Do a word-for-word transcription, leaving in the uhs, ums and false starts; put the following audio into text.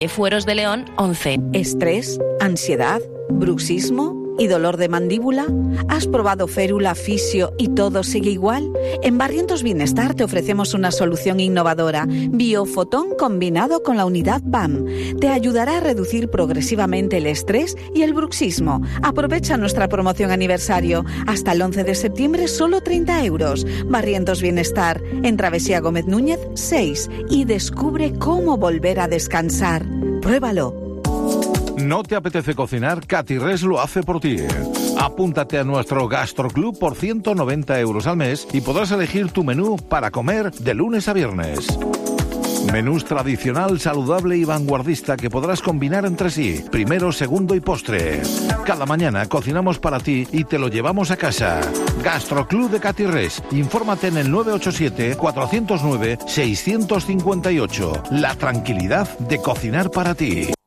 Fueros de León, once. ¿Estrés, ansiedad, bruxismo y dolor de mandíbula? ¿Has probado Férula, Fisio y todo sigue igual? En Barrientos Bienestar te ofrecemos una solución innovadora, Biofotón combinado con la unidad B A M. Te ayudará a reducir progresivamente el estrés y el bruxismo. Aprovecha nuestra promoción aniversario. Hasta el once de septiembre, solo treinta euros. Barrientos Bienestar, en Travesía Gómez Núñez, seis. Y descubre cómo volver a descansar. Pruébalo. ¿No te apetece cocinar? Catirres lo hace por ti. Apúntate a nuestro Gastroclub por ciento noventa euros al mes y podrás elegir tu menú para comer de lunes a viernes. Menús tradicional, saludable y vanguardista que podrás combinar entre sí, primero, segundo y postre. Cada mañana cocinamos para ti y te lo llevamos a casa. Gastroclub de Catirres. Infórmate en el nueve ocho siete, cuatro cero nueve, seis cinco ocho. La tranquilidad de cocinar para ti.